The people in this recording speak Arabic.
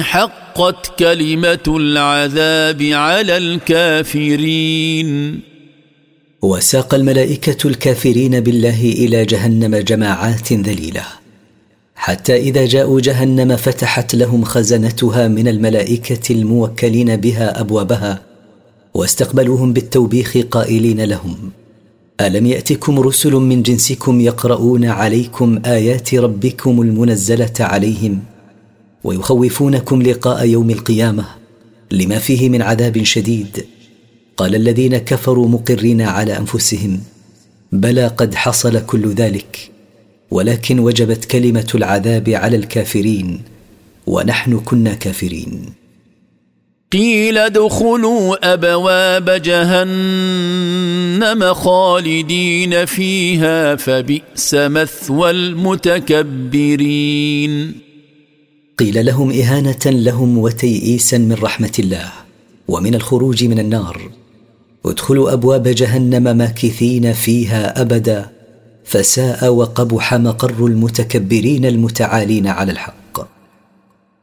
حقت كلمة العذاب على الكافرين. وساق الملائكة الكافرين بالله إلى جهنم جماعات ذليلة، حتى إذا جاءوا جهنم فتحت لهم خزنتها من الملائكة الموكلين بها أبوابها، واستقبلوهم بالتوبيخ قائلين لهم: ألم يأتكم رسل من جنسكم يقرؤون عليكم آيات ربكم المنزلة عليهم ويخوفونكم لقاء يوم القيامة لما فيه من عذاب شديد؟ قال الذين كفروا مقرين على أنفسهم: بلى قد حصل كل ذلك، ولكن وجبت كلمة العذاب على الكافرين ونحن كنا كافرين. قيل ادخلوا أبواب جهنم خالدين فيها فبئس مثوى المتكبرين. قيل لهم إهانة لهم وتيئيسا من رحمة الله ومن الخروج من النار: ادخلوا أبواب جهنم ماكثين فيها أبدا، فساء وقبح مقر المتكبرين المتعالين على الحق.